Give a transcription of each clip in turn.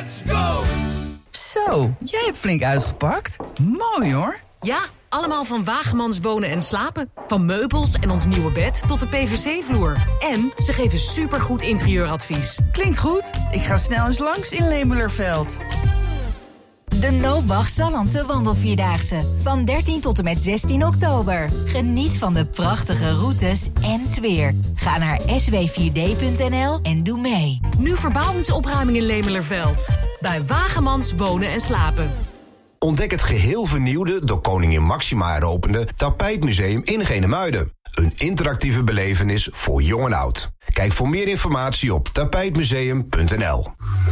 Let's go! Zo, jij hebt flink uitgepakt. Mooi hoor. Ja, allemaal van Wagemans Wonen en Slapen. Van meubels en ons nieuwe bed tot de PVC-vloer. En ze geven supergoed interieuradvies. Klinkt goed. Ik ga snel eens langs in Lemelerveld. De Noobach Sallandse Wandelvierdaagse. Van 13 tot en met 16 oktober. Geniet van de prachtige routes en sfeer. Ga naar sw4d.nl en doe mee. Nu verbouwingsopruiming in Lemelerveld. Bij Wagemans Wonen en Slapen. Ontdek het geheel vernieuwde, door koningin Máxima heropende Tapijtmuseum in Genemuiden. Een interactieve belevenis voor jong en oud. Kijk voor meer informatie op tapijtmuseum.nl.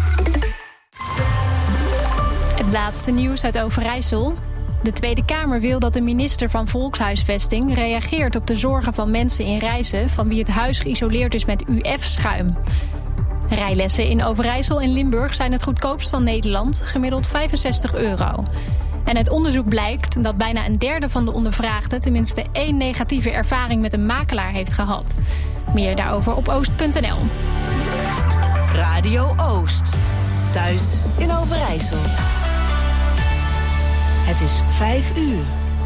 Het laatste nieuws uit Overijssel. De Tweede Kamer wil dat de minister van Volkshuisvesting reageert op de zorgen van mensen in Rijssen van wie het huis geïsoleerd is met UF-schuim. Rijlessen in Overijssel en Limburg zijn het goedkoopst van Nederland, gemiddeld €65. En uit onderzoek blijkt dat bijna een derde van de ondervraagden tenminste 1 negatieve ervaring met een makelaar heeft gehad. Meer daarover op oost.nl. Radio Oost. Thuis in Overijssel. Het is 5 uur.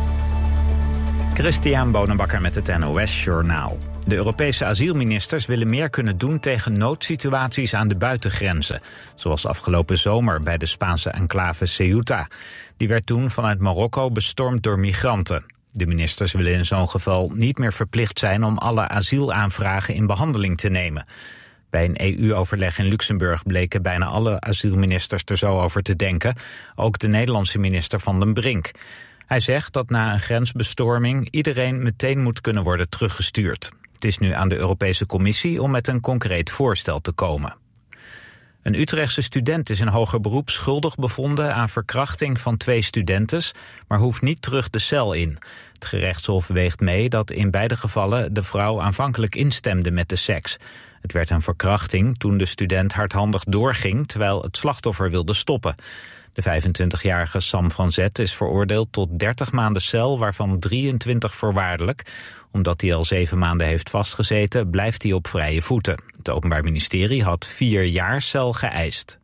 Christian Bonenbakker met het NOS Journaal. De Europese asielministers willen meer kunnen doen tegen noodsituaties aan de buitengrenzen. Zoals afgelopen zomer bij de Spaanse enclave Ceuta. Die werd toen vanuit Marokko bestormd door migranten. De ministers willen in zo'n geval niet meer verplicht zijn om alle asielaanvragen in behandeling te nemen. Bij een EU-overleg in Luxemburg bleken bijna alle asielministers er zo over te denken. Ook de Nederlandse minister Van den Brink. Hij zegt dat na een grensbestorming iedereen meteen moet kunnen worden teruggestuurd. Het is nu aan de Europese Commissie om met een concreet voorstel te komen. Een Utrechtse student is in hoger beroep schuldig bevonden aan verkrachting van 2 studentes, maar hoeft niet terug de cel in. Het gerechtshof weegt mee dat in beide gevallen de vrouw aanvankelijk instemde met de seks. Het werd een verkrachting toen de student hardhandig doorging terwijl het slachtoffer wilde stoppen. De 25-jarige Sam van Zet is veroordeeld tot 30 maanden cel, waarvan 23 voorwaardelijk. Omdat hij al 7 maanden heeft vastgezeten, blijft hij op vrije voeten. Het Openbaar Ministerie had 4 jaar cel geëist.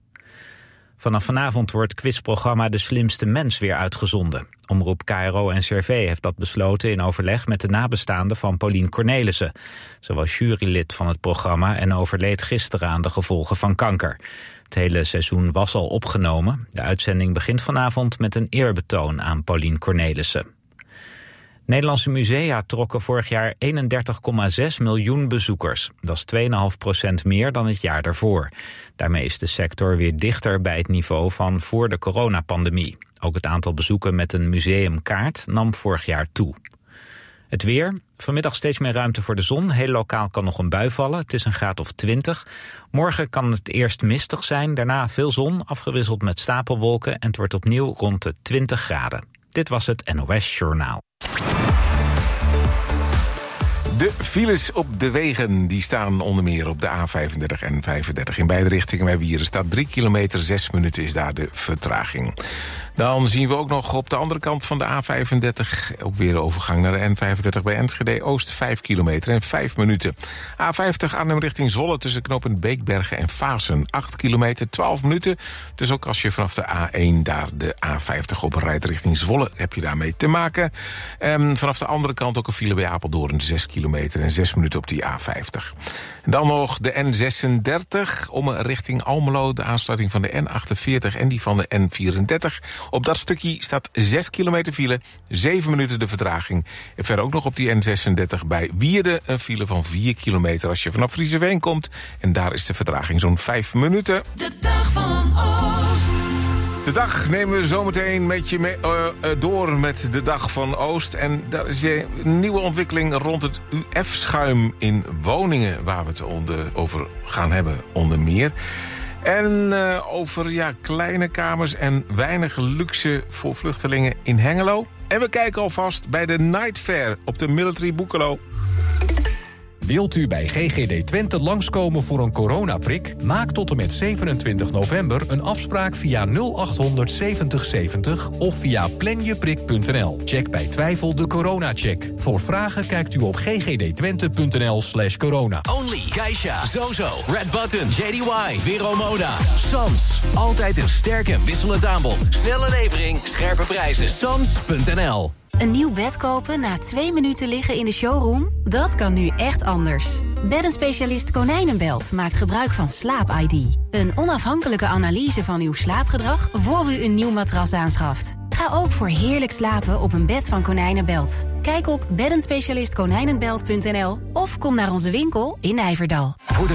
Vanaf vanavond wordt het quizprogramma De Slimste Mens weer uitgezonden. Omroep KRO-NCRV heeft dat besloten in overleg met de nabestaanden van Paulien Cornelissen. Ze was jurylid van het programma en overleed gisteren aan de gevolgen van kanker. Het hele seizoen was al opgenomen. De uitzending begint vanavond met een eerbetoon aan Paulien Cornelissen. Nederlandse musea trokken vorig jaar 31,6 miljoen bezoekers. Dat is 2,5% meer dan het jaar daarvoor. Daarmee is de sector weer dichter bij het niveau van voor de coronapandemie. Ook het aantal bezoeken met een museumkaart nam vorig jaar toe. Het weer. Vanmiddag steeds meer ruimte voor de zon. Heel lokaal kan nog een bui vallen. Het is een graad of 20. Morgen kan het eerst mistig zijn. Daarna veel zon, afgewisseld met stapelwolken. En het wordt opnieuw rond de 20 graden. Dit was het NOS Journaal. De files op de wegen die staan onder meer op de A35 en 35 in beide richtingen. We hebben hier staat 3 kilometer, 6 minuten is daar de vertraging. Dan zien we ook nog op de andere kant van de A35... ook weer de overgang naar de N35 bij Enschede Oost, 5 kilometer en 5 minuten. A50 Arnhem richting Zwolle tussen knooppunt Beekbergen en Vaassen, 8 kilometer, 12 minuten. Dus ook als je vanaf de A1 daar de A50 op rijdt richting Zwolle... heb je daarmee te maken. En vanaf de andere kant ook een file bij Apeldoorn, 6 kilometer en 6 minuten op die A50. En dan nog de N36 om richting Almelo, de aansluiting van de N48 en die van de N34... Op dat stukje staat 6 kilometer file, 7 minuten de vertraging. En verder ook nog op die N36 bij Wierden een file van 4 kilometer als je vanaf Frieseveen komt. En daar is de vertraging zo'n 5 minuten. De dag van Oost. De dag nemen we zometeen met je door met de dag van Oost. En daar is weer een nieuwe ontwikkeling rond het UF-schuim in woningen... waar we het over gaan hebben, onder meer... En over kleine kamers en weinig luxe voor vluchtelingen in Hengelo. En we kijken alvast bij de Night Fair op de Military Boekelo. Wilt u bij GGD Twente langskomen voor een coronaprik? Maak tot en met 27 november een afspraak via 0800 70 70 of via planjeprik.nl. Check bij twijfel de coronacheck. Voor vragen kijkt u op ggdtwente.nl/corona. Only, Geisha, Zozo, Red Button, JDY, Vero Moda, Sams. Altijd een sterk en wisselend aanbod. Snelle levering, scherpe prijzen. Sams.nl. Een nieuw bed kopen na 2 minuten liggen in de showroom? Dat kan nu echt anders. Beddenspecialist Konijnenbelt maakt gebruik van Slaap-ID. Een onafhankelijke analyse van uw slaapgedrag voor u een nieuw matras aanschaft. Ga ook voor heerlijk slapen op een bed van Konijnenbelt. Kijk op beddenspecialistkonijnenbelt.nl of kom naar onze winkel in Nijverdal.